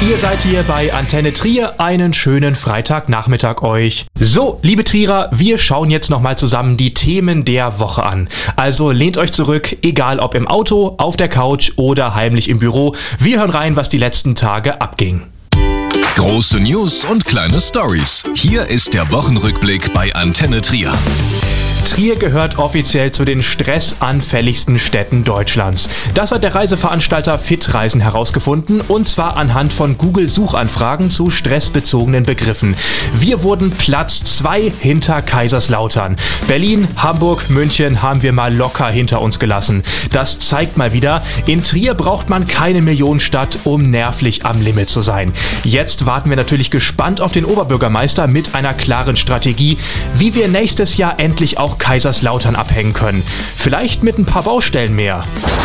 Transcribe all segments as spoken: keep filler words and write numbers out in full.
Ihr seid hier bei Antenne Trier. Einen schönen Freitagnachmittag euch. So, liebe Trierer, wir schauen jetzt nochmal zusammen die Themen der Woche an. Also lehnt euch zurück, egal ob im Auto, auf der Couch oder heimlich im Büro. Wir hören rein, was die letzten Tage abging. Große News und kleine Stories. Hier ist der Wochenrückblick bei Antenne Trier. Trier gehört offiziell zu den stressanfälligsten Städten Deutschlands. Das hat der Reiseveranstalter Fitreisen herausgefunden, und zwar anhand von Google-Suchanfragen zu stressbezogenen Begriffen. Wir wurden Platz zwei hinter Kaiserslautern. Berlin, Hamburg, München haben wir mal locker hinter uns gelassen. Das zeigt mal wieder, in Trier braucht man keine Millionenstadt, um nervlich am Limit zu sein. Jetzt warten wir natürlich gespannt auf den Oberbürgermeister mit einer klaren Strategie, wie wir nächstes Jahr endlich auch Kaiserslautern abhängen können. Vielleicht mit ein paar Baustellen mehr.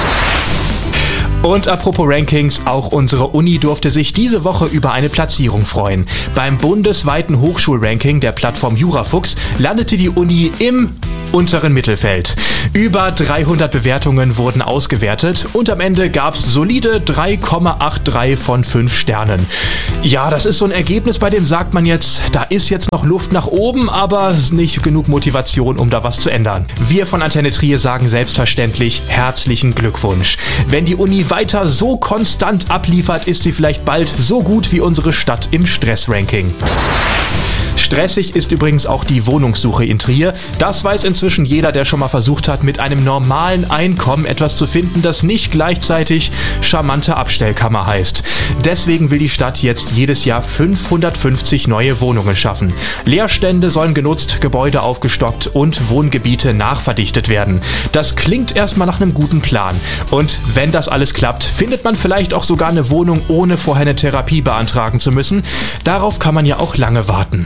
Und apropos Rankings, auch unsere Uni durfte sich diese Woche über eine Platzierung freuen. Beim bundesweiten Hochschulranking der Plattform Jurafuchs landete die Uni im unteren Mittelfeld. Über dreihundert Bewertungen wurden ausgewertet und am Ende gab's solide drei Komma dreiundachtzig von fünf Sternen. Ja, das ist so ein Ergebnis, bei dem sagt man jetzt, da ist jetzt noch Luft nach oben, aber nicht genug Motivation, um da was zu ändern. Wir von Antenne Trier sagen selbstverständlich herzlichen Glückwunsch. Wenn die Uni weiter so konstant abliefert, ist sie vielleicht bald so gut wie unsere Stadt im Stressranking. Stressig ist übrigens auch die Wohnungssuche in Trier. Das weiß inzwischen jeder, der schon mal versucht hat, mit einem normalen Einkommen etwas zu finden, das nicht gleichzeitig charmante Abstellkammer heißt. Deswegen will die Stadt jetzt jedes Jahr fünfhundertfünfzig neue Wohnungen schaffen. Leerstände sollen genutzt, Gebäude aufgestockt und Wohngebiete nachverdichtet werden. Das klingt erstmal nach einem guten Plan. Und wenn das alles klappt, findet man vielleicht auch sogar eine Wohnung, ohne vorher eine Therapie beantragen zu müssen. Darauf kann man ja auch lange warten.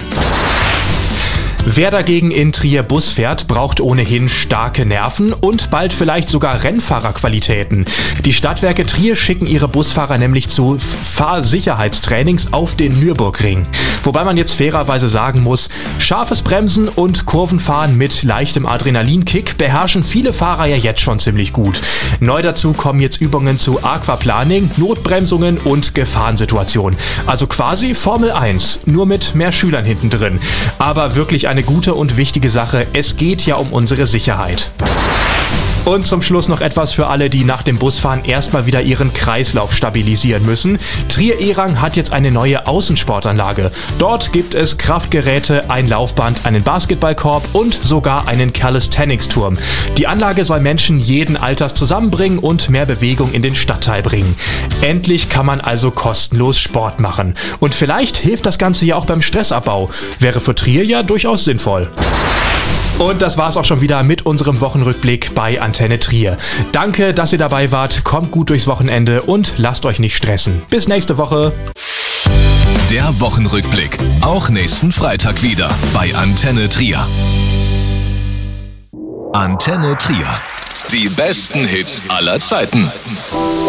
Wer dagegen in Trier Bus fährt, braucht ohnehin starke Nerven und bald vielleicht sogar Rennfahrerqualitäten. Die Stadtwerke Trier schicken ihre Busfahrer nämlich zu Fahrsicherheitstrainings auf den Nürburgring. Wobei man jetzt fairerweise sagen muss, scharfes Bremsen und Kurvenfahren mit leichtem Adrenalinkick beherrschen viele Fahrer ja jetzt schon ziemlich gut. Neu dazu kommen jetzt Übungen zu Aquaplaning, Notbremsungen und Gefahrensituationen. Also quasi Formel eins, nur mit mehr Schülern hinten drin. Aber wirklich eine gute und wichtige Sache, es geht ja um unsere Sicherheit. Und zum Schluss noch etwas für alle, die nach dem Busfahren erstmal wieder ihren Kreislauf stabilisieren müssen. Trier-Erang hat jetzt eine neue Außensportanlage. Dort gibt es Kraftgeräte, ein Laufband, einen Basketballkorb und sogar einen Calisthenics-Turm. Die Anlage soll Menschen jeden Alters zusammenbringen und mehr Bewegung in den Stadtteil bringen. Endlich kann man also kostenlos Sport machen. Und vielleicht hilft das Ganze ja auch beim Stressabbau. Wäre für Trier ja durchaus sinnvoll. Und das war's auch schon wieder mit unserem Wochenrückblick bei Antenne Trier. Danke, dass ihr dabei wart, kommt gut durchs Wochenende und lasst euch nicht stressen. Bis nächste Woche. Der Wochenrückblick, auch nächsten Freitag wieder bei Antenne Trier. Antenne Trier, die besten Hits aller Zeiten.